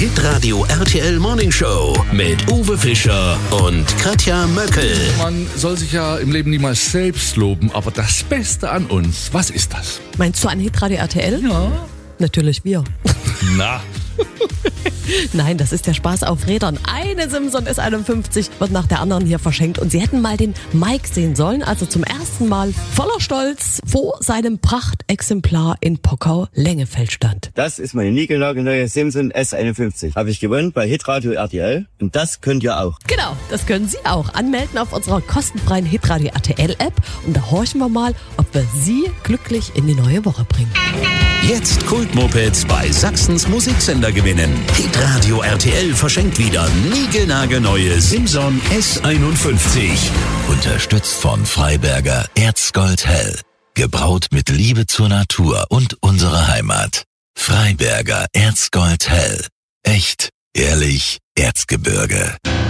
Hitradio RTL Morning Show mit Uwe Fischer und Katja Möckel. Man soll sich ja im Leben niemals selbst loben, aber das Beste an uns, was ist das? Meinst du an Hitradio RTL? Ja. Natürlich wir. Na, Nein, das ist der Spaß auf Rädern. Eine Simson S51 wird nach der anderen hier verschenkt. Und Sie hätten mal den Mike sehen sollen, als er zum ersten Mal voller Stolz vor seinem Prachtexemplar in Pockau-Lengefeld stand. Das ist meine niegelnagelneue Simson S51. Habe ich gewonnen bei Hitradio RTL und das könnt ihr auch. Genau, das können Sie auch. Anmelden auf unserer kostenfreien Hitradio RTL-App. Und da horchen wir mal, ob wir Sie glücklich in die neue Woche bringen. Jetzt Kultmopeds bei Sachsens Musiksender gewinnen. Hitradio RTL verschenkt wieder niegelnagelneue Simson S51. Unterstützt von Freiberger Erzgold Hell. Gebraut mit Liebe zur Natur und unserer Heimat. Freiberger Erzgold Hell. Echt, ehrlich, Erzgebirge.